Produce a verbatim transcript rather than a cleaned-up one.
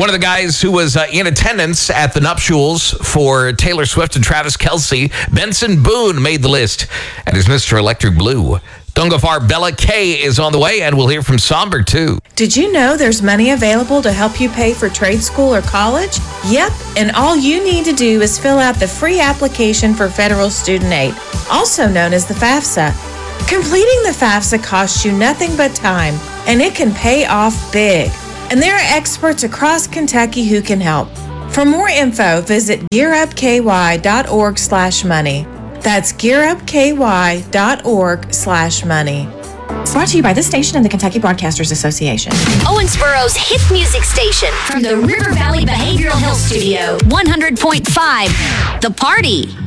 One of the guys who was uh, in attendance at the nuptials for Taylor Swift and Travis Kelce, Benson Boone, made the list and is Mister Electric Blue. Don't go far. Bella K is on the way, and we'll hear from Somber, too. Did you know there's money available to help you pay for trade school or college? Yep, and all you need to do is fill out the free application for federal student aid, also known as the FAFSA. Completing the FAFSA costs you nothing but time, and it can pay off big. And there are experts across Kentucky who can help. For more info, visit gearupky.org slash money. That's gearupky.org slash money. Brought to you by this station and the Kentucky Broadcasters Association. Owensboro's hit music station from the River Valley Behavioral Health Studio, one hundred point five, The Party.